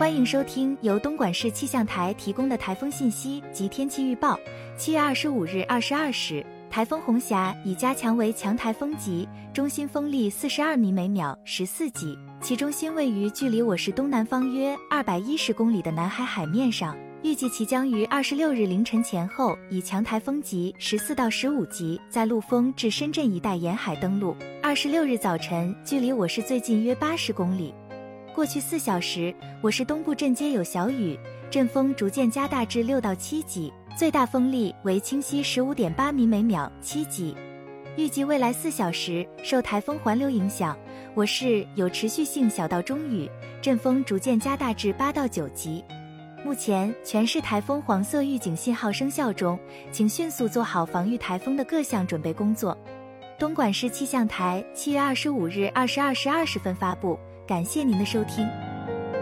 欢迎收听由东莞市气象台提供的台风信息及天气预报。7月25日22时，台风红霞已加强为强台风级，中心风力42米每秒14级，其中心位于距离我市东南方约210公里的南海海面上。预计其将于26日凌晨前后以强台风级14到15级在陆丰至深圳一带沿海登陆。26日早晨，距离我市最近约80公里。过去4小时，我市东部阵街有小雨，阵风逐渐加大至6到7级，最大风力为清晰 15.8米每秒7级。预计未来4小时，受台风环流影响，我市有持续性小到中雨，阵风逐渐加大至8到9级。目前全市台风黄色预警信号生效中，请迅速做好防御台风的各项准备工作。东莞市气象台7月25日22时20分发布，感谢您的收听。